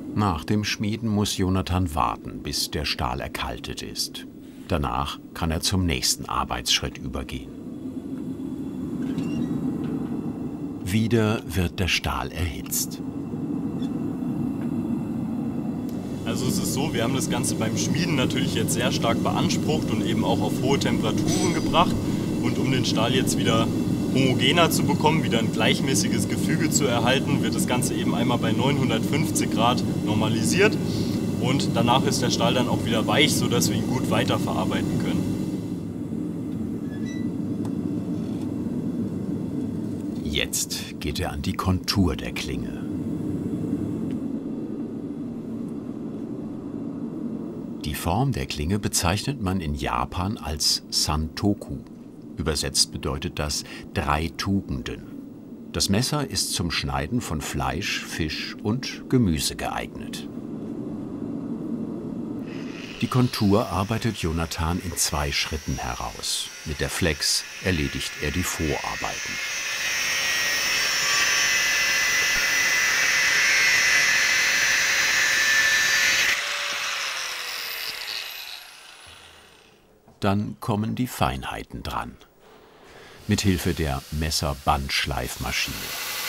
Nach dem Schmieden muss Jonathan warten, bis der Stahl erkaltet ist. Danach kann er zum nächsten Arbeitsschritt übergehen. Wieder wird der Stahl erhitzt. Also es ist so, wir haben das Ganze beim Schmieden natürlich jetzt sehr stark beansprucht und eben auch auf hohe Temperaturen gebracht. Und um den Stahl jetzt wieder homogener zu bekommen, wieder ein gleichmäßiges Gefüge zu erhalten, wird das Ganze eben einmal bei 950 Grad normalisiert. Und danach ist der Stahl dann auch wieder weich, sodass wir ihn gut weiterverarbeiten können. Jetzt geht er an die Kontur der Klinge. Die Form der Klinge bezeichnet man in Japan als Santoku. Übersetzt bedeutet das 3 Tugenden. Das Messer ist zum Schneiden von Fleisch, Fisch und Gemüse geeignet. Die Kontur arbeitet Jonathan in 2 Schritten heraus. Mit der Flex erledigt er die Vorarbeiten. Dann kommen die Feinheiten dran. Mithilfe der Messerbandschleifmaschine.